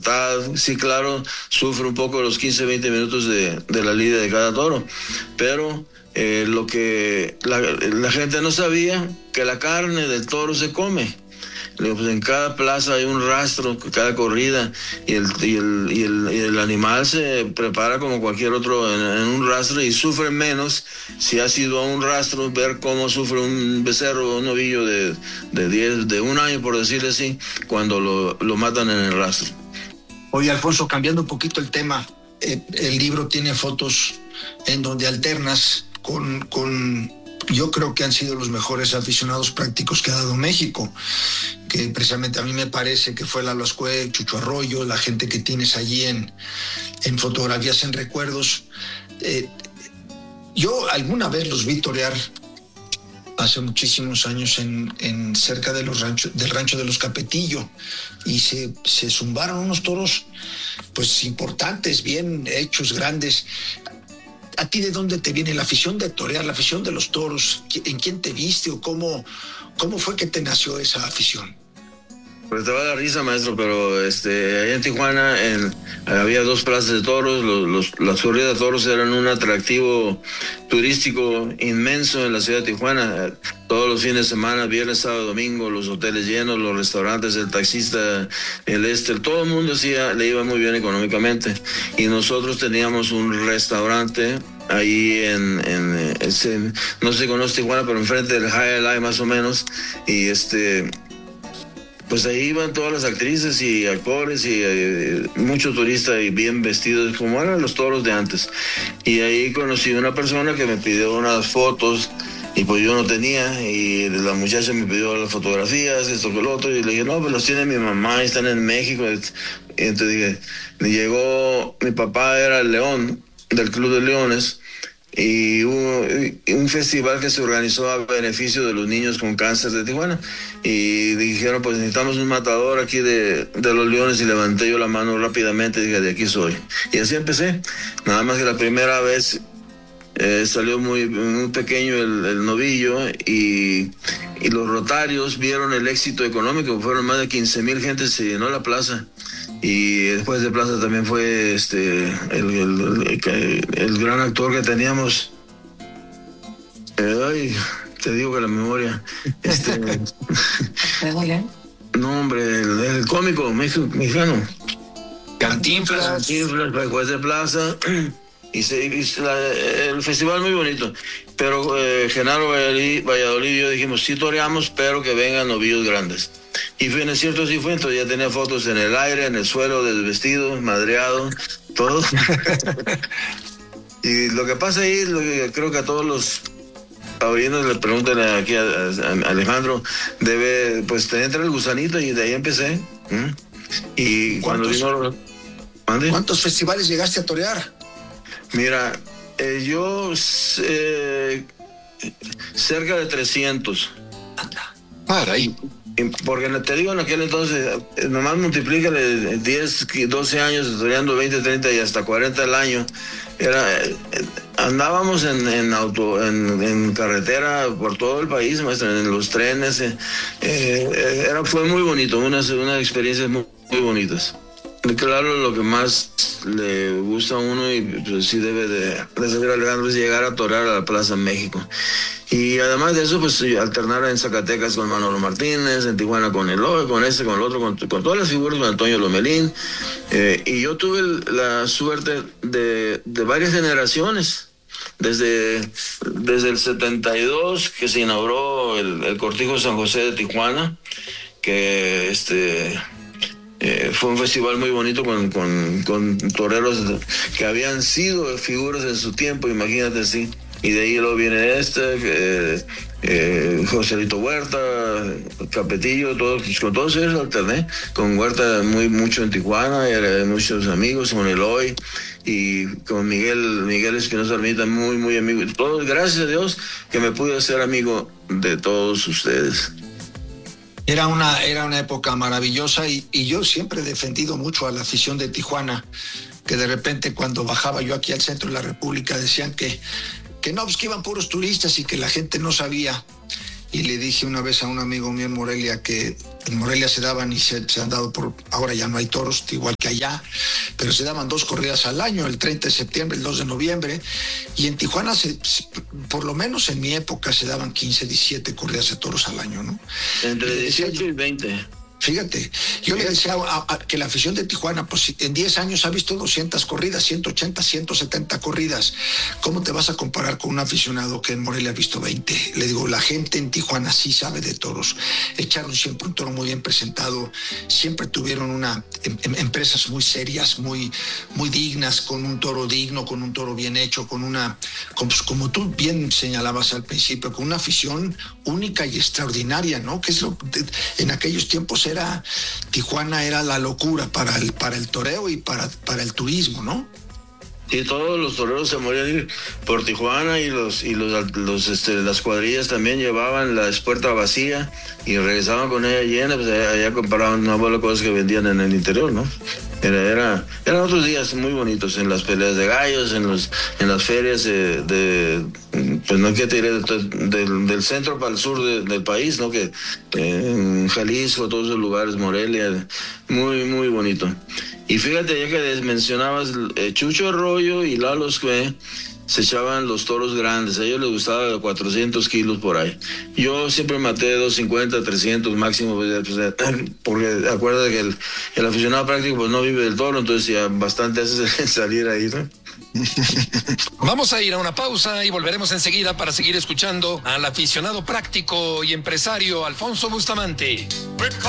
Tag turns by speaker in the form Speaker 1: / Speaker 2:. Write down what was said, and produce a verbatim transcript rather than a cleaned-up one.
Speaker 1: sí, claro, sufre un poco los quince, veinte minutos de, de la lidia de cada toro, pero eh, lo que la, la gente no sabía, que la carne del toro se come. Pues en cada plaza hay un rastro, cada corrida, y el, y el, y el, y el animal se prepara como cualquier otro en, en un rastro, y sufre menos si ha sido a un rastro, ver cómo sufre un becerro, un novillo de, de, diez, de un año, por decirle así, cuando lo, lo matan en el rastro.
Speaker 2: Oye, Alfonso, cambiando un poquito el tema, eh, el libro tiene fotos en donde alternas con... con yo creo que han sido los mejores aficionados prácticos que ha dado México, que precisamente a mí me parece que fue Lalo Ascue, Chucho Arroyo, la gente que tienes allí en, en fotografías, en recuerdos. Eh, yo alguna vez los vi torear hace muchísimos años en, en cerca de los ranchos, del rancho de los Capetillo, y se, se zumbaron unos toros pues importantes, bien hechos, grandes. ¿A ti de dónde te viene la afición de torear, la afición de los toros? ¿En quién te viste o cómo, cómo fue que te nació esa afición?
Speaker 1: Pues te va a dar risa, maestro, pero este, allá en Tijuana en, había dos plazas de toros. Los, los, las corridas de toros eran un atractivo turístico inmenso en la ciudad de Tijuana. Todos los fines de semana, viernes, sábado, domingo, los hoteles llenos, los restaurantes, el taxista, el este, todo el mundo sí, le iba muy bien económicamente. Y nosotros teníamos un restaurante ahí en, en ese, no sé si conoce Tijuana, pero enfrente del High Life más o menos, y este... pues ahí iban todas las actrices y actores y eh, muchos turistas y bien vestidos como eran los toros de antes. Y ahí conocí a una persona que me pidió unas fotos y pues yo no tenía, y la muchacha me pidió las fotografías, esto que lo otro, y le dije, no, pues los tiene mi mamá, están en México. Y entonces dije, me llegó, mi papá era el león del Club de Leones, y hubo un festival que se organizó a beneficio de los niños con cáncer de Tijuana, y dijeron, pues necesitamos un matador aquí de, de los leones, y levanté yo la mano rápidamente y dije, de aquí soy, y así empecé. Nada más que la primera vez eh, salió muy, muy pequeño el, el novillo, y, y los rotarios vieron el éxito económico, fueron más de quince mil gente, se llenó la plaza. Y después de plaza también fue este el, el, el, el gran actor que teníamos, eh, ay, te digo que la memoria, este no, hombre, el, el cómico mexicano,
Speaker 2: Cantinflas.
Speaker 1: Cantinflas, después de plaza, y se hizo el festival muy bonito. Pero eh, Genaro Valladolid, Valladolid y yo dijimos, sí toreamos, pero que vengan novillos grandes. Y fue, en el cierto sí fue, entonces ya tenía fotos en el aire, en el suelo, desvestido, madreado, todo. Y lo que pasa ahí, lo que creo que a todos los taurinos le preguntan aquí a, a Alejandro, debe, pues te entra el gusanito, y de ahí empecé. ¿Mm? Y cuando vino... ¿Mande?
Speaker 2: ¿Cuántos festivales llegaste a torear?
Speaker 1: Mira, eh, yo eh, cerca de trescientos.
Speaker 2: Anda. Para ahí.
Speaker 1: Porque te digo, en aquel entonces, nomás multiplícale diez, doce años, estudiando veinte, treinta y hasta cuarenta al año. Era, andábamos en, en auto, en, en carretera por todo el país, maestro, en los trenes. Eh, eh, era, fue muy bonito, unas una experiencias muy, muy bonitas. Claro, lo que más le gusta a uno, y pues sí debe de, de saber Alejandro, es llegar a torear a la Plaza México. Y además de eso, pues alternar en Zacatecas con Manolo Martínez, en Tijuana con Eloy, con este, con el otro, con, con todas las figuras, con Antonio Lomelín. Eh, y yo tuve la suerte de, de varias generaciones. Desde, desde el setenta y dos, que se inauguró el, el Cortijo San José de Tijuana, que este... Eh, fue un festival muy bonito con, con, con toreros que habían sido figuras en su tiempo, imagínate así. Y de ahí luego viene este, eh, eh, Joselito Huerta, Capetillo, todos, con todos ellos alterné. Con Huerta muy mucho en Tijuana, y muchos amigos, con Eloy, y con Miguel, Miguel Espinosa Ermita, muy, muy amigo. Todos, gracias a Dios que me pude hacer amigo de todos ustedes.
Speaker 2: Era una, era una época maravillosa, y, y yo siempre he defendido mucho a la afición de Tijuana, que de repente cuando bajaba yo aquí al centro de la República decían que, que no, pues que iban puros turistas y que la gente no sabía. y le dije una vez a un amigo mío en Morelia que en Morelia se daban y se, se han dado por, ahora ya no hay toros, igual que allá, pero se daban dos corridas al año, el treinta de septiembre, el dos de noviembre, y en Tijuana, se, por lo menos en mi época, se daban quince, diecisiete corridas de toros al año, ¿no?
Speaker 1: Entre dieciocho y veinte.
Speaker 2: Fíjate, yo le decía a, a, que la afición de Tijuana, pues en diez años ha visto doscientas corridas, ciento ochenta, ciento setenta corridas. ¿Cómo te vas a comparar con un aficionado que en Morelia ha visto veinte? Le digo, la gente en Tijuana sí sabe de toros. Echaron siempre un toro muy bien presentado, siempre tuvieron una em, em, empresas muy serias, muy, muy dignas, con un toro digno, con un toro bien hecho, con una, como, como tú bien señalabas al principio, con una afición única y extraordinaria, ¿no? Que es lo de, en aquellos tiempos era Tijuana era la locura para el para el toreo y para para el turismo, ¿no?
Speaker 1: Sí, todos los toreros se morían por Tijuana y los y los, los este, las cuadrillas también llevaban la espuerta vacía y regresaban con ella llena, pues allá, allá compraban una bola de cosas que vendían en el interior, ¿no? Era, era, eran otros días muy bonitos en las peleas de gallos, en los en las ferias de, de pues no que te diré, de, de, del centro para el sur de, del país, ¿no? Que en Jalisco, todos esos lugares, Morelia, muy, muy bonito. Y fíjate, ya que mencionabas, eh, Chucho Arroyo y Lalo Escué se echaban los toros grandes, a ellos les gustaba de cuatrocientos kilos por ahí. Yo siempre maté doscientos cincuenta, trescientos máximo, pues, porque acuérdate que el, el aficionado práctico pues no vive del toro, entonces ya bastante hace salir ahí, ¿no?
Speaker 3: Vamos a ir a una pausa y volveremos enseguida para seguir escuchando al aficionado práctico y empresario Alfonso Bustamante.